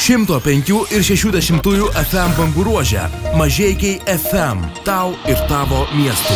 105 ir 60 FM bangų ruože. Mažeikiai FM. Tau ir tavo miestui.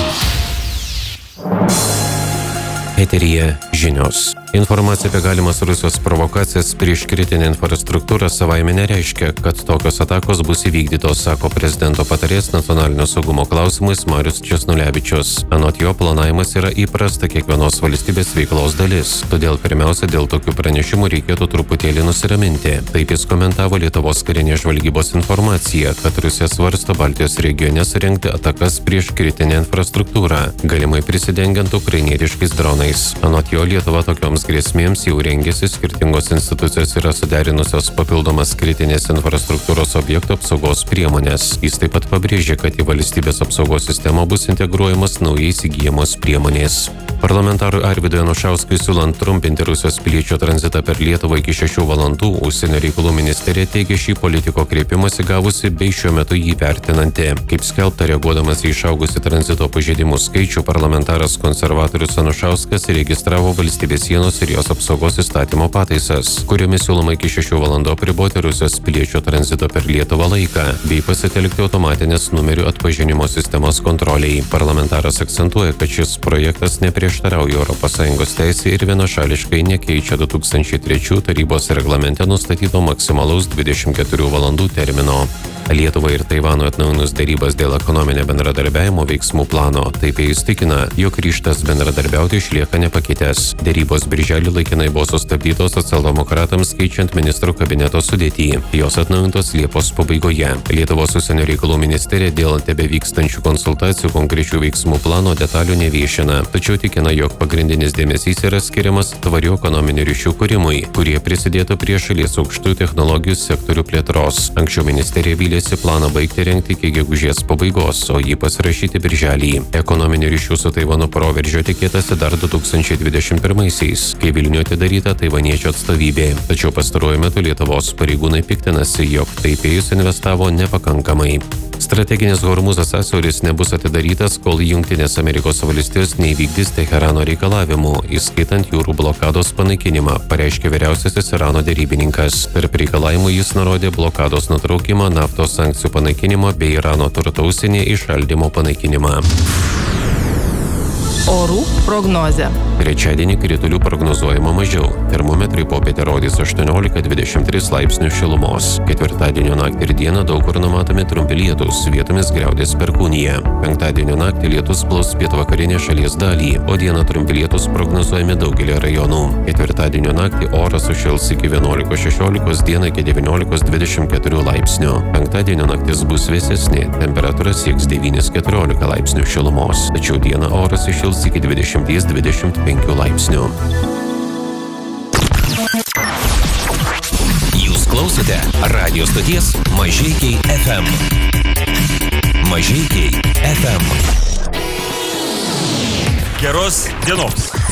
Eteryje žinios. Informacija apie galimas Rusijos provokacijas prieš kritinę infrastruktūrą savaime nereiškia, kad tokios atakos bus įvykdytos, sako prezidento patarėjas nacionalinio saugumo klausimais Marius Česnulevičius. Anot jo, planavimas yra įprasta kiekvienos valstybės veiklos dalis. Todėl pirmiausia, dėl tokių pranešimų reikėtų truputėlį nusiraminti. Taip jis komentavo Lietuvos karinės žvalgybos informaciją, kad Rusija svarsto Baltijos regione surengti atakas prieš kritinę infrastruktūrą, galimai prisidengiant ukrainietiškais dronais. Anot jo, Lietuva tokioms grėsmėms jau rengėsi, skirtingos institucijos yra suderinusios papildomas kritinės infrastruktūros objektų apsaugos priemonės. Jis taip pat pabrėžė, kad į valstybės apsaugos sistemą bus integruojamas naujai įsigyjamos priemonės. Parlamentarui Arvydui Anušauskui siūlant trumpinti Rusijos piliečio tranzitą per Lietuvą iki 6 valandų, Užsienio reikalų ministerija teigia šį politiko kreipimąsi gavusi bei šiuo metu jį vertinanti. Kaip skelbta, reaguodamas į išaugusį tranzito pažeidimų skaičių, parlamentaras konservatorius Anušauskas registravo valstybės sienos ir jos apsaugos įstatymo pataisas, kuriomis siūloma iki 6 valandų apriboti Rusijos piliečio tranzito per Lietuvą laiką bei pasitelkti automatinės numerių atpažinimo sistemos kontroliai. Parlamentaras akcentuoja, kad šis projektas neprieštarauja ES teisei ir vienašališkai nekeičia 2003 tarybos reglamente nustatyto maksimalaus 24 valandų termino. Lietuvai ir Taivanui atnaujinus derybas dėl ekonominio bendradarbiavimo veiksmų plano, taip jis tikina, jog ryžtas bendradarbiauti išlieka nepakitęs. Derybos birželį laikinai buvo sustabdytos socialdemokratams keičiant ministrų kabineto sudėtį. Jos atnaujintos Liepos pabaigoje. Lietuvos užsienio reikalų ministerija dėl tebevykstančių konsultacijų konkrečių veiksmų plano detalių neviešina, tačiau tikina, jog pagrindinis dėmesys yra skiriamas tvarių ekonominių ryšių kūrimui, kurie prisidėtų prie šalies aukštųjų technologijų sektorių plėtros. Anksčiau ministerija vylėsi planą baigti rengti iki gegužės pabaigos, o jį pasirašyti birželį. Ekonominių ryšių su Taivanu proveržio tikėtasi dar 2021-aisiais, kai Vilniuje atidaryta taivaniečių atstovybė. Tačiau pastaruoju metu Lietuvos pareigūnai piktinasi, jog Taipėjus investavo nepakankamai. Strateginis Hormuzas sąsiauris nebus atidarytas, kol Jungtinės Amerikos valstijos neįvykdys Teherano reikalavimų, įskaitant jūrų blokados panaikinimą, pareiškė vyriausiasis Irano derybininkas. Tarp reikalavimų jis nurodė blokados nutraukimą, naftos sankcijų panaikinimą bei Irano turto užsienyje įšaldymo panaikinimą. Orų prognozė. Trečiadienį kritulių prognozuojama mažiau. Termometrai popietę rodys 18-23 laipsnių šilumos. Ketvirtadienio naktį ir dieną daug kur numatomi trumpi lietūs, vietomis griaudės perkūnija. Penktadienio naktį lietus plaus pietvakarinę šalies dalį, o dieną trumpi lietūs prognozuojami daugelį rajonų. Ketvirtadienio naktį oras sušils iki 11-16, dieną iki 19-24 laipsnių. Penktadienio naktis bus vėsesnė, temperatūra sieks 9-14 laipsnių šilumos, tačiau dieną oras iššils iki 20-25 laipsnių. Jūs klausote radio stoties Mažeikiai FM. Mažeikiai FM. Geros dienos.